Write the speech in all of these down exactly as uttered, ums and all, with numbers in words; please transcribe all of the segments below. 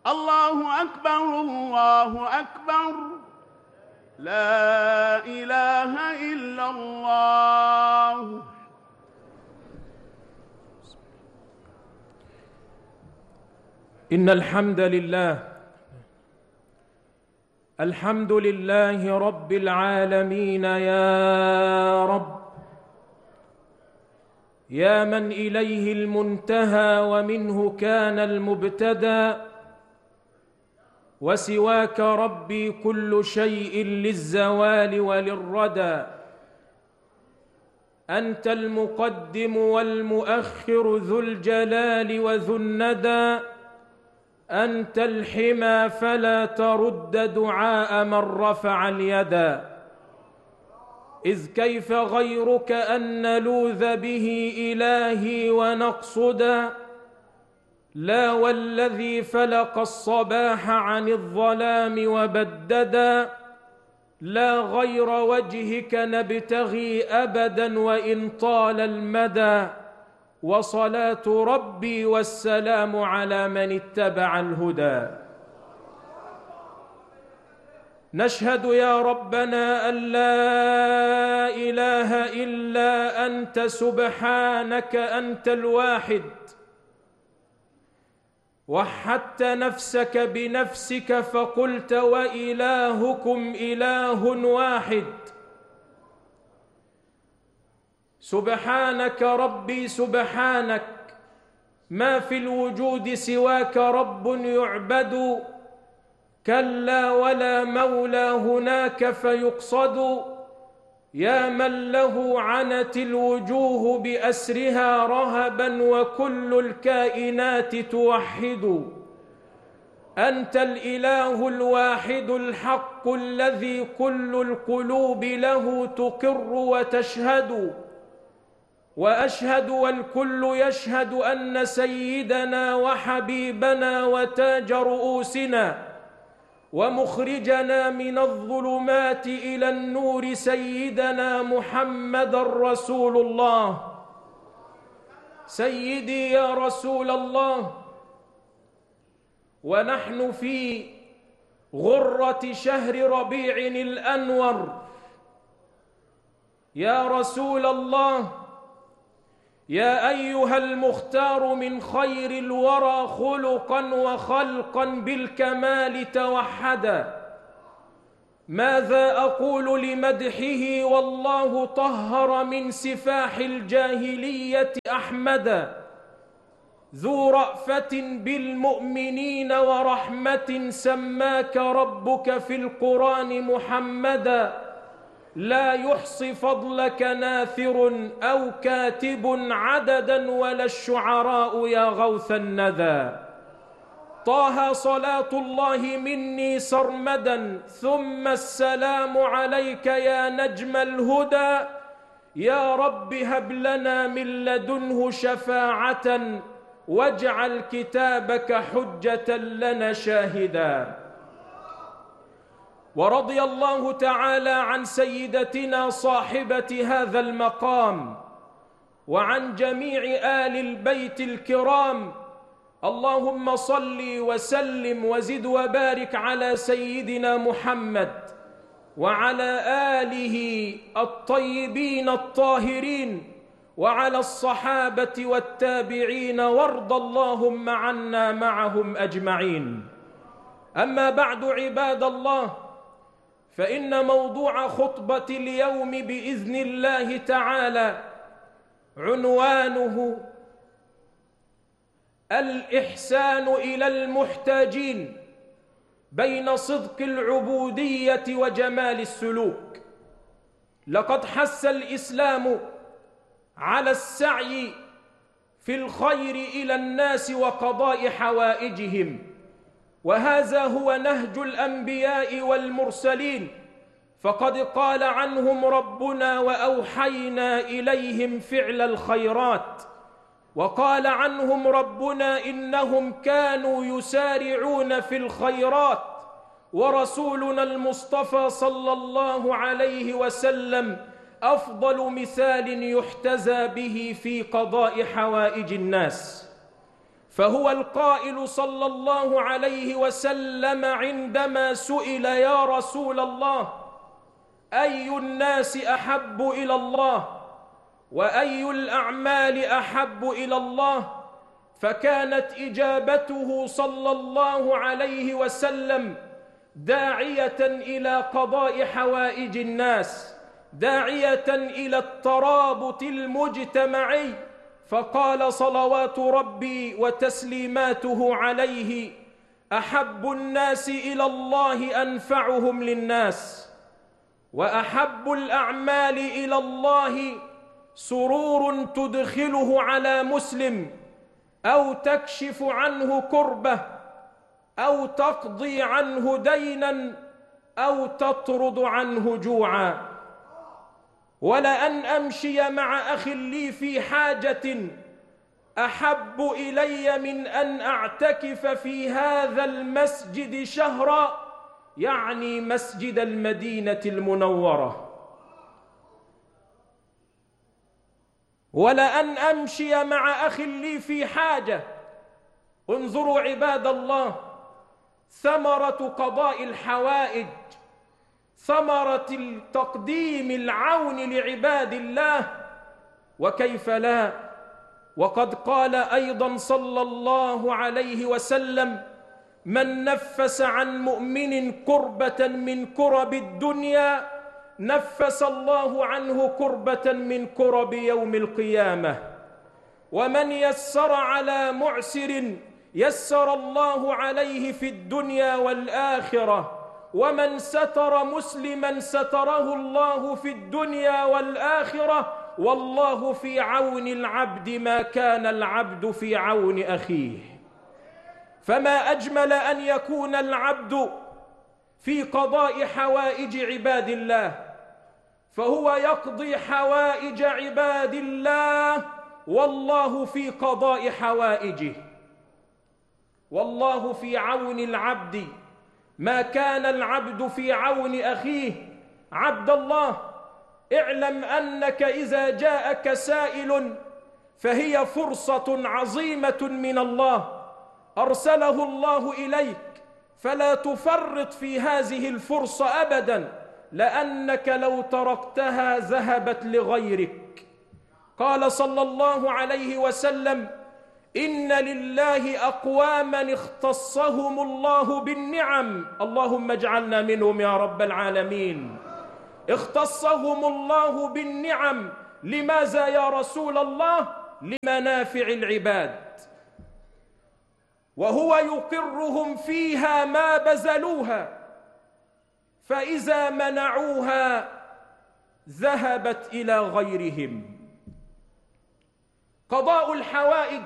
الله أكبر الله أكبر لا إله إلا الله. إن الحمد لله الحمد لله رب العالمين. يا رب يا من إليه المنتهى ومنه كان المبتدى، وسواك ربي كل شيء للزوال وللردى. أنت المقدم والمؤخر ذو الجلال وذو الندى، أنت الحمى فلا ترد دعاء من رفع اليدا. إذ كيف غيرك أن نلوذ به إلهي ونقصدا، لا والذي فلق الصباح عن الظلام وبددا، لا غير وجهك نبتغي أبدا وإن طال المدى. وصلاة ربي والسلام على من اتبع الهدى. نشهد يا ربنا أن لا إله إلا أنت سبحانك أنت الواحد، وحدت نفسك بنفسك فقلت وإلهكم إله واحد. سبحانك ربي سبحانك، ما في الوجود سواك رب يعبد، كلا ولا مولى هناك فيقصد. يا من له عنت الوجوه بأسرها رهبا وكل الكائنات توحد. أنت الإله الواحد الحق الذي كل القلوب له تقر وتشهد. وأشهد والكل يشهد أن سيدنا وحبيبنا وتاج رؤوسنا ومخرجنا من الظلمات إلى النور سيدنا محمد رسول الله. سيدي يا رسول الله، ونحن في غرة شهر ربيع الأنور، يا رسول الله، يا أيها المختار من خير الورى خلقا وخلقا بالكمال توحدا. ماذا أقول لمدحه والله طهر من سفاح الجاهلية أحمدا. ذو رأفة بالمؤمنين ورحمة سماك ربك في القرآن محمدا. لا يحصي فضلك ناثر أو كاتب عددا ولا الشعراء يا غوث الندى. طه صلاة الله مني سرمدا، ثم السلام عليك يا نجم الهدى. يا رب هب لنا من لدنه شفاعة، واجعل كتابك حجة لنا شاهدا. ورضي الله تعالى عن سيدتنا صاحبة هذا المقام وعن جميع آل البيت الكرام. اللهم صل وسلم وزد وبارك على سيدنا محمد وعلى آله الطيبين الطاهرين وعلى الصحابة والتابعين، وارض اللهم عنا معهم أجمعين. أما بعد عباد الله، فإن موضوع خطبة اليوم بإذن الله تعالى عنوانه الإحسان إلى المحتاجين بين صدق العبودية وجمال السلوك. لقد حث الإسلام على السعي في الخير إلى الناس وقضاء حوائجهم، وهذا هو نهج الأنبياء والمرسلين. فقد قال عنهم ربنا وأوحينا إليهم فعل الخيرات، وقال عنهم ربنا إنهم كانوا يسارعون في الخيرات. ورسولنا المصطفى صلى الله عليه وسلم أفضل مثال يحتذى به في قضاء حوائج الناس. فهو القائل صلى الله عليه وسلم عندما سئل يا رسول الله أي الناس أحب إلى الله وأي الأعمال أحب إلى الله، فكانت إجابته صلى الله عليه وسلم داعية إلى قضاء حوائج الناس، داعية إلى الترابط المجتمعي، فقال صلوات ربي وتسليماته عليه: أحب الناس إلى الله أنفعهم للناس، وأحب الأعمال إلى الله سرور تدخله على مسلم أو تكشف عنه كربة أو تقضي عنه دينا أو تطرد عنه جوعا. ولأن أمشي مع أخ لي في حاجة أحب إلي من أن أعتكف في هذا المسجد شهرا، يعني مسجد المدينة المنورة. ولأن أمشي مع أخ لي في حاجة، انظروا عباد الله ثمرة قضاء الحوائج، ثمرة تقديم العون لعباد الله، وكيف لا؟ وقد قال أيضا صلى الله عليه وسلم: من نفس عن مؤمن كربة من كرب الدنيا نفس الله عنه كربة من كرب يوم القيامة، ومن يسر على معسر يسر الله عليه في الدنيا والآخرة، ومن ستر مسلما ستره الله في الدنيا والآخرة، والله في عون العبد ما كان العبد في عون أخيه. فما أجمل أن يكون العبد في قضاء حوائج عباد الله، فهو يقضي حوائج عباد الله والله في قضاء حوائجه. والله في عون العبد ما كان العبد في عون أخيه. عبد الله، اعلم أنك إذا جاءك سائل فهي فرصة عظيمة من الله أرسله الله إليك، فلا تفرط في هذه الفرصة أبدا، لأنك لو تركتها ذهبت لغيرك. قال صلى الله عليه وسلم: إن لله أقواما اختصهم الله بالنعم، اللهم اجعلنا منهم يا رب العالمين. اختصهم الله بالنعم، لماذا يا رسول الله؟ لمنافع العباد، وهو يقرهم فيها ما بذلوها، فإذا منعوها ذهبت إلى غيرهم. قضاء الحوائج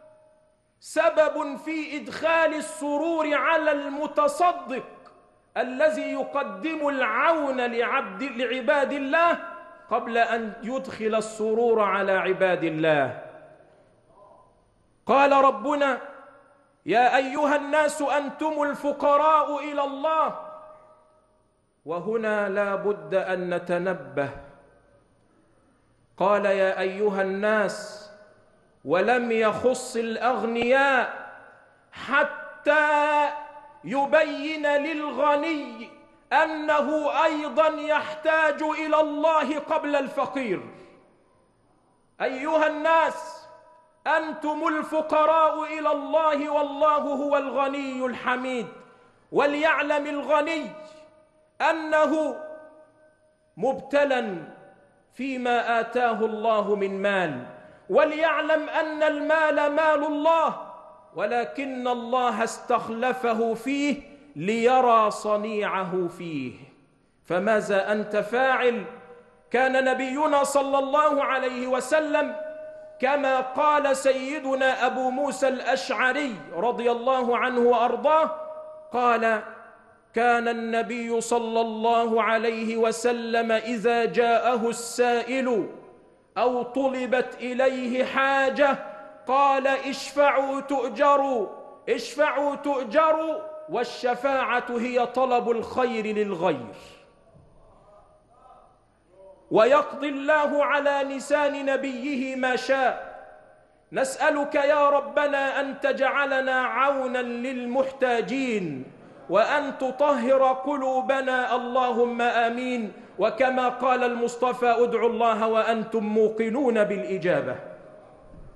سبب في إدخال السرور على المتصدق الذي يقدم العون لعبد لعباد الله قبل أن يدخل السرور على عباد الله. قال ربنا: يا أيها الناس أنتم الفقراء إلى الله. وهنا لا بد أن نتنبه. قال يا أيها الناس، ولم يخص الأغنياء حتى يبين للغني أنه أيضا يحتاج إلى الله قبل الفقير. أيها الناس أنتم الفقراء إلى الله والله هو الغني الحميد. وليعلم الغني أنه مبتلى فيما آتاه الله من مال، وليعلم أن المال مال الله، ولكن الله استخلفه فيه ليرى صنيعه فيه. فماذا أنت فاعل؟ كان نبينا صلى الله عليه وسلم كما قال سيدنا أبو موسى الأشعري رضي الله عنه وأرضاه، قال: كان النبي صلى الله عليه وسلم إذا جاءه السائل أو طلبت إليه حاجة قال: اشفعوا تؤجروا، اشفعوا تؤجروا، والشفاعة هي طلب الخير للغير. ويقضي الله على لسان نبيه ما شاء. نسألك يا ربنا أن تجعلنا عونا للمحتاجين وأن تطهر قلوبنا، اللهم آمين. وكما قال المصطفى ادعوا الله وأنتم موقنون بالإجابة.